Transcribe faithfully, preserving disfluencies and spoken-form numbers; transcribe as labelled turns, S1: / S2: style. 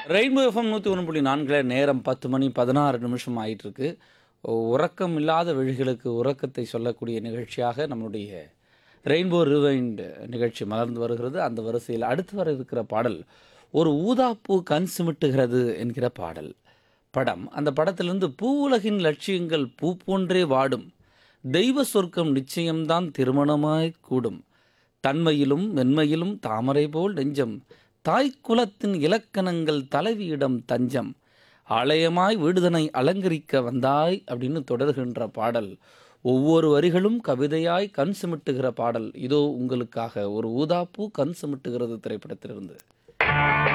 S1: Rainbow FM நூற்றி ஒன்று புள்ளி நான்கில் நேரம் பத்து மணி பதினாறு நிமிஷம் ஆயிட்டு இருக்கு. உறக்கம் இல்லாத விழிகளுக்கு உறக்கத்தை சொல்லக்கூடிய நிகழ்ச்சியாக நம்முடைய ரெயின்போ ரிவைண்ட் நிகழ்ச்சி மலர்ந்து வருகிறது. அந்த வரிசையில் அடுத்து வர இருக்கிற பாடல் ஒரு ஊதாப்பூ கண் சிமிட்டுகிறது என்கிற பாடல். படம் அந்த படத்திலிருந்து பூவுலகின் லட்சியங்கள் பூ போன்றே வாடும், தெய்வ சொர்க்கம் நிச்சயம்தான் திருமணமாய் கூடும், தன்மையிலும் மென்மையிலும் தாமரை போல் நெஞ்சம், தாய்க்குலத்தின் இலக்கணங்கள் தலைவியிடம் தஞ்சம், ஆலயமாய் வீடுதனை அலங்கரிக்க வந்தாய் அப்படின்னு தொடர்கின்ற பாடல். ஒவ்வொரு வரிகளும் கவிதையாய் கண் சிமிட்டுகிற பாடல். இதோ உங்களுக்காக ஒரு ஊதாப்பூ கண் சிமிட்டுகிறது திரைப்படத்திலிருந்து.